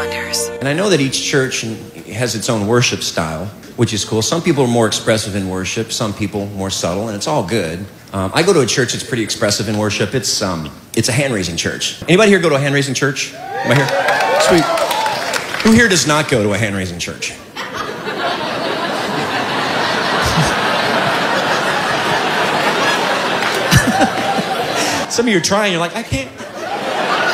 Saunders. And I know that each church has its own worship style, which is cool. Some people are more expressive in worship, some people more subtle, and it's all good. I go to a church that's pretty expressive in worship. It's a hand-raising church. Anybody here go to a hand-raising church? Am I here? Sweet. Who here does not go to a hand-raising church? Some of you are trying, you're like, I can't.